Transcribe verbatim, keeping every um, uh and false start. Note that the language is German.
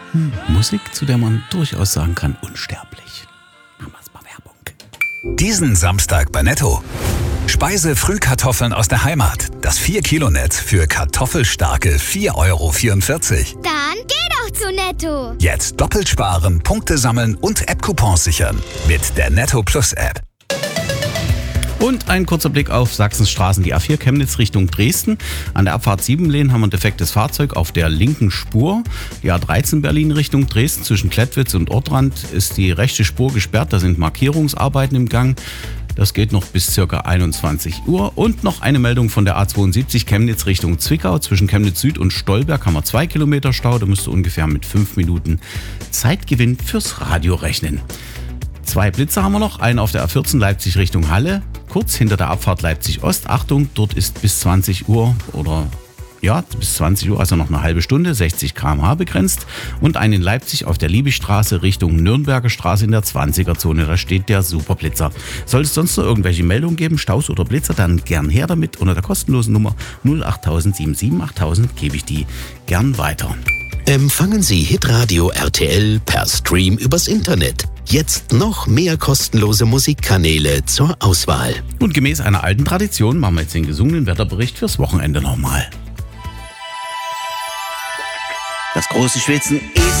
Hm, Musik, zu der man durchaus sagen kann, unsterblich. Machen wir mal Werbung. Diesen Samstag bei Netto. Speise-Frühkartoffeln aus der Heimat. Das vier Kilo Netz für kartoffelstarke vier Euro vierundvierzig. Dann geh doch zu Netto. Jetzt doppelt sparen, Punkte sammeln und App-Coupons sichern. Mit der Netto Plus App. Und ein kurzer Blick auf Sachsens Straßen. Die A vier Chemnitz Richtung Dresden. An der Abfahrt Siebenlehn haben wir ein defektes Fahrzeug auf der linken Spur. Die A dreizehn Berlin Richtung Dresden zwischen Klettwitz und Ortrand ist die rechte Spur gesperrt. Da sind Markierungsarbeiten im Gang. Das geht noch bis ca. einundzwanzig Uhr. Und noch eine Meldung von der A zweiundsiebzig Chemnitz Richtung Zwickau. Zwischen Chemnitz Süd und Stolberg haben wir zwei Kilometer Stau. Da müsst ihr ungefähr mit fünf Minuten Zeitgewinn fürs Radio rechnen. Zwei Blitzer haben wir noch. Einen auf der A vierzehn Leipzig Richtung Halle. Kurz hinter der Abfahrt Leipzig Ost. Achtung, dort ist bis zwanzig Uhr oder ja, bis zwanzig Uhr, also noch eine halbe Stunde, sechzig Kilometer pro Stunde begrenzt. Und einen in Leipzig auf der Liebigstraße Richtung Nürnberger Straße in der zwanziger Zone. Da steht der Superblitzer. Sollte es sonst noch irgendwelche Meldungen geben, Staus oder Blitzer, dann gern her damit. Unter der kostenlosen Nummer null acht sieben sieben achttausend gebe ich die gern weiter. Empfangen Sie Hitradio R T L per Stream übers Internet. Jetzt noch mehr kostenlose Musikkanäle zur Auswahl. Und gemäß einer alten Tradition machen wir jetzt den gesungenen Wetterbericht fürs Wochenende nochmal. Das große Schwitzen ist